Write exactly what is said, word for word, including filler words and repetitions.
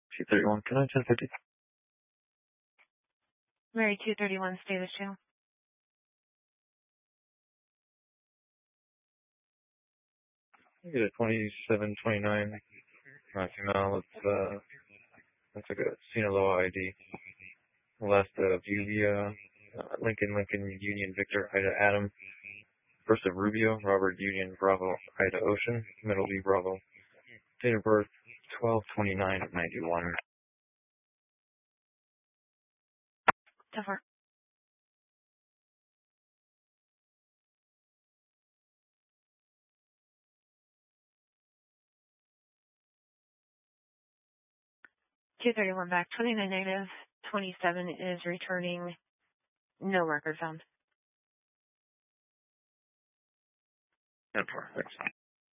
two thirty-one, can I ten fifty? Mary two thirty-one, status two. I get a twenty-seven twenty-nine. Uh, female, it's, uh, that's like a Sinaloa I D. Last, uh, Vuvia, uh, Lincoln, Lincoln, Union, Victor, Ida, Adam. First of Rubio, Robert, Union, Bravo, Ida, Ocean. Middle B, Bravo. Date of birth, twelve twenty-nine of ninety-one. Defer. two thirty-one back, twenty-nine negative, twenty-seven is returning, no record found. And four, thanks.